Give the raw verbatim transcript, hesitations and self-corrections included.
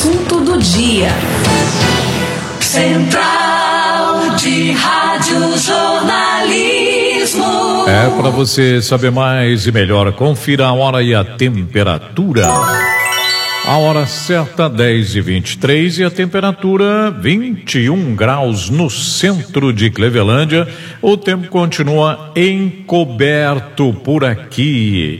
assunto do dia. Central de Rádio Jornalismo. É para você saber mais e melhor. Confira a hora e a temperatura. A hora certa, dez e vinte e três, e a temperatura vinte e um graus no centro de Clevelândia. O tempo continua encoberto por aqui.